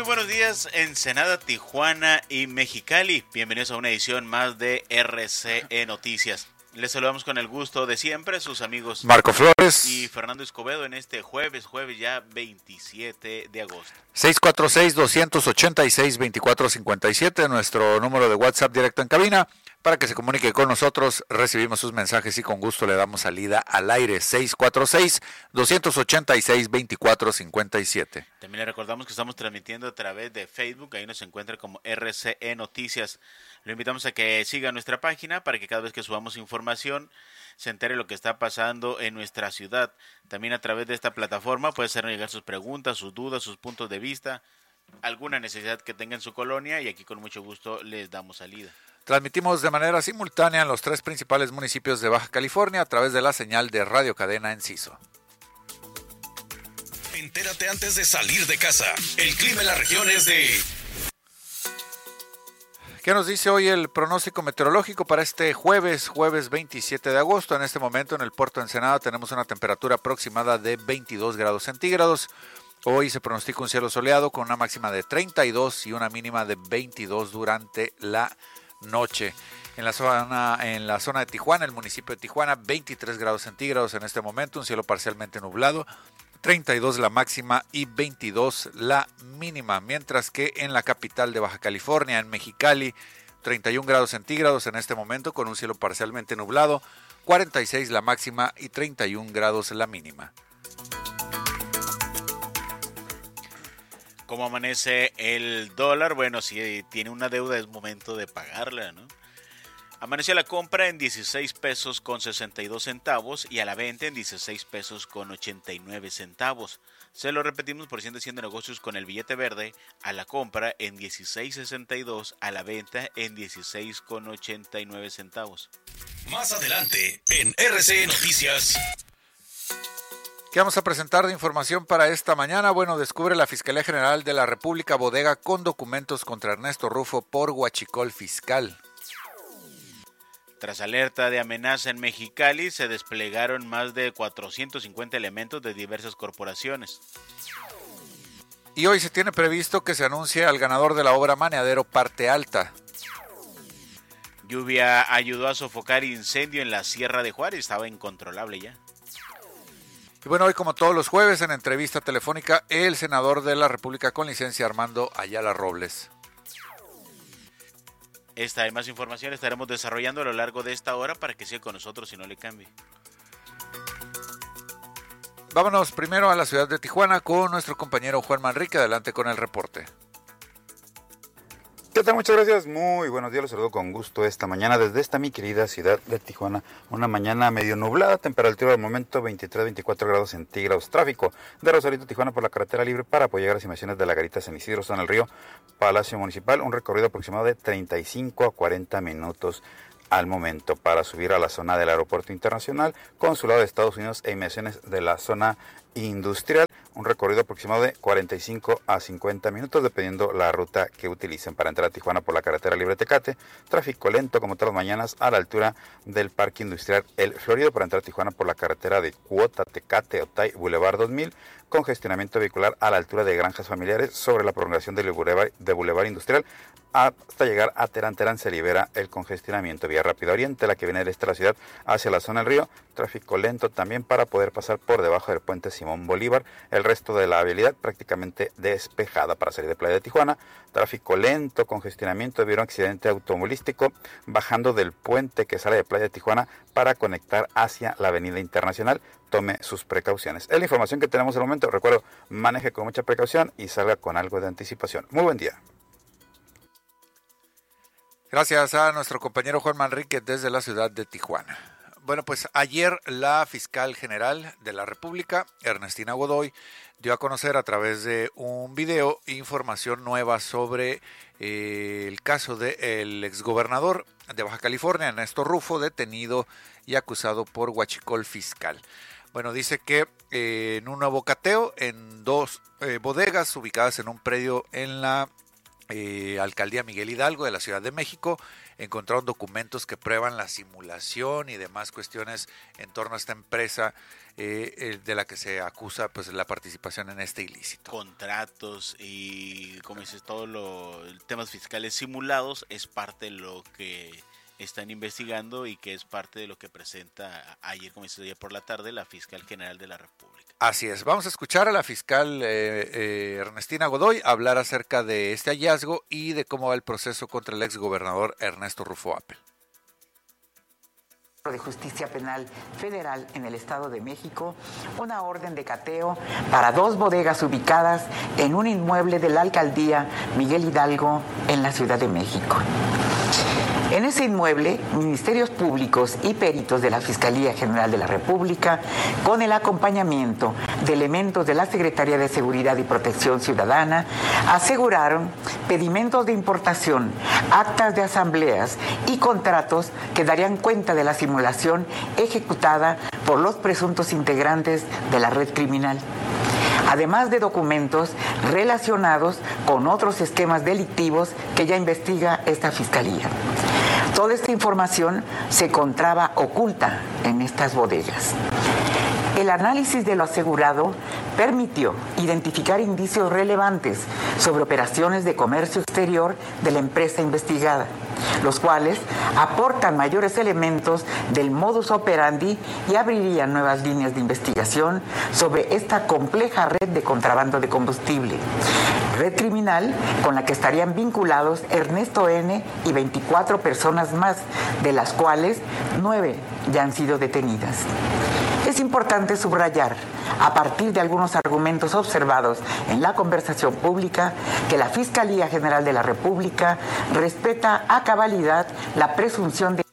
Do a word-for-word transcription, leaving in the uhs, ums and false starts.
buenos días, Ensenada, Tijuana y Mexicali. Bienvenidos a una edición más de R C E Noticias. Les saludamos con el gusto de siempre, sus amigos Marco Flores y Fernando Escobedo en este jueves, jueves ya veintisiete de agosto. seis cuatro seis, dos ocho seis, dos cuatro cinco siete, nuestro número de WhatsApp directo en cabina, para que se comunique con nosotros. Recibimos sus mensajes y con gusto le damos salida al aire. seis cuatro seis, dos ocho seis, dos cuatro cinco siete. También le recordamos que estamos transmitiendo a través de Facebook, ahí nos encuentra como R C E Noticias. Lo invitamos a que siga nuestra página para que cada vez que subamos información se entere lo que está pasando en nuestra ciudad. También a través de esta plataforma puede hacernos llegar sus preguntas, sus dudas, sus puntos de vista, alguna necesidad que tenga en su colonia, y aquí con mucho gusto les damos salida. Transmitimos de manera simultánea en los tres principales municipios de Baja California a través de la señal de Radio Cadena Enciso. Entérate antes de salir de casa. El clima en la región es de... ¿Qué nos dice hoy el pronóstico meteorológico para este jueves, jueves veintisiete de agosto? En este momento en el puerto de Ensenada tenemos una temperatura aproximada de veintidós grados centígrados. Hoy se pronostica un cielo soleado con una máxima de treinta y dos y una mínima de veintidós durante la noche. En la zona, en la zona de Tijuana, el municipio de Tijuana, veintitrés grados centígrados en este momento, un cielo parcialmente nublado, treinta y dos la máxima y veintidós la mínima, mientras que en la capital de Baja California, en Mexicali, treinta y un grados centígrados en este momento con un cielo parcialmente nublado, cuarenta y seis la máxima y treinta y un grados la mínima. ¿Cómo amanece el dólar? Bueno, si tiene una deuda es momento de pagarla, ¿no? Amaneció la compra en dieciséis pesos con sesenta y dos centavos y a la venta en dieciséis pesos con ochenta y nueve centavos. Se lo repetimos por si anda haciendo negocios con el billete verde, a la compra en dieciséis sesenta y dos, a la venta en dieciséis con ochenta y nueve centavos. Más adelante en R C E Noticias. ¿Qué vamos a presentar de información para esta mañana? Bueno, descubre la Fiscalía General de la República bodega con documentos contra Ernesto Rufo por huachicol fiscal. Tras alerta de amenaza en Mexicali, se desplegaron más de cuatrocientos cincuenta elementos de diversas corporaciones. Y hoy se tiene previsto que se anuncie al ganador de la obra Maneadero Parte Alta. Lluvia ayudó a sofocar incendio en la Sierra de Juárez, estaba incontrolable ya. Y bueno, hoy como todos los jueves en entrevista telefónica, el senador de la República con licencia Armando Ayala Robles. Esta y más información estaremos desarrollando a lo largo de esta hora para que siga con nosotros y no le cambie. Vámonos primero a la ciudad de Tijuana con nuestro compañero Juan Manrique. Adelante con el reporte. ¿Qué tal? Muchas gracias. Muy buenos días. Los saludo con gusto esta mañana desde esta mi querida ciudad de Tijuana. Una mañana medio nublada, temperatura de momento veintitrés a veinticuatro grados centígrados. Tráfico de Rosarito, Tijuana por la carretera libre para apoyar las inversiones de la Garita San Isidro, San el Río, Palacio Municipal. Un recorrido aproximado de treinta y cinco a cuarenta minutos al momento para subir a la zona del Aeropuerto Internacional, Consulado de Estados Unidos e inversiones de la zona industrial. Un recorrido aproximado de cuarenta y cinco a cincuenta minutos, dependiendo la ruta que utilicen para entrar a Tijuana por la carretera libre Tecate. Tráfico lento como todas las mañanas a la altura del Parque Industrial El Florido para entrar a Tijuana por la carretera de Cuota, Tecate, Otay, Boulevard dos mil. Congestionamiento vehicular a la altura de Granjas Familiares sobre la prolongación del Boulevard, de Boulevard Industrial hasta llegar a Terán. Terán se libera el congestionamiento. Vía Rápida Oriente, la que viene del este de la ciudad hacia la zona del río. Tráfico lento también para poder pasar por debajo del puente Simón Bolívar. El resto de la vialidad prácticamente despejada para salir de Playa de Tijuana. Tráfico lento, congestionamiento debido a un accidente automovilístico bajando del puente que sale de Playa de Tijuana para conectar hacia la Avenida Internacional. Tome sus precauciones. Es la información que tenemos en el momento. Recuerdo, maneje con mucha precaución y salga con algo de anticipación. Muy buen día. Gracias a nuestro compañero Juan Manrique desde la ciudad de Tijuana. Bueno, pues ayer la fiscal general de la República, Ernestina Godoy, dio a conocer a través de un video información nueva sobre eh, el caso del exgobernador de Baja California, Ernesto Rufo, detenido y acusado por huachicol fiscal. Bueno, dice que eh, en un nuevo cateo en dos eh, bodegas ubicadas en un predio en la eh, Alcaldía Miguel Hidalgo de la Ciudad de México encontraron documentos que prueban la simulación y demás cuestiones en torno a esta empresa eh, de la que se acusa pues la participación en este ilícito. Contratos y, como dices, todos los temas fiscales simulados es parte de lo que están investigando y que es parte de lo que presenta ayer, como dices, ayer por la tarde, la Fiscal General de la República. Así es, vamos a escuchar a la fiscal eh, eh, Ernestina Godoy hablar acerca de este hallazgo y de cómo va el proceso contra el exgobernador Ernesto Rufo Appel. De Justicia Penal Federal en el Estado de México, una orden de cateo para dos bodegas ubicadas en un inmueble de la Alcaldía Miguel Hidalgo en la Ciudad de México. En ese inmueble, ministerios públicos y peritos de la Fiscalía General de la República, con el acompañamiento de elementos de la Secretaría de Seguridad y Protección Ciudadana, aseguraron pedimentos de importación, actas de asambleas y contratos que darían cuenta de la simulación ejecutada por los presuntos integrantes de la red criminal, además de documentos relacionados con otros esquemas delictivos que ya investiga esta Fiscalía. Toda esta información se encontraba oculta en estas bodegas. El análisis de lo asegurado permitió identificar indicios relevantes sobre operaciones de comercio exterior de la empresa investigada, los cuales aportan mayores elementos del modus operandi y abrirían nuevas líneas de investigación sobre esta compleja red de contrabando de combustible. Red criminal con la que estarían vinculados Ernesto N. y veinticuatro personas más, de las cuales nueve ya han sido detenidas. Es importante subrayar, a partir de algunos argumentos observados en la conversación pública, que la Fiscalía General de la República respeta a cabalidad la presunción de